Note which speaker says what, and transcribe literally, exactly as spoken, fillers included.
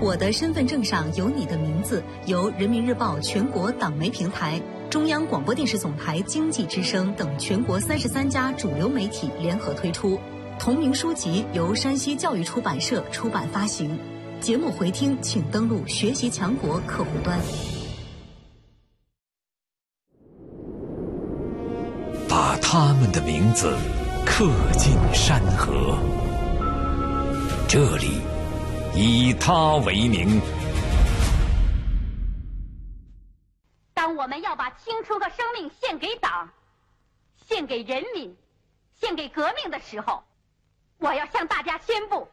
Speaker 1: 我的身份证上有你的名字，由人民日报全国党媒平台、中央广播电视总台经济之声等全国三十三家主流媒体联合推出。同名书籍由山西教育出版社出版发行。节目回听请登录学习强国客户端。
Speaker 2: 把他们的名字刻进山河，这里以他为名。
Speaker 3: 当我们要把青春和生命献给党、献给人民、献给革命的时候，我要向大家宣布，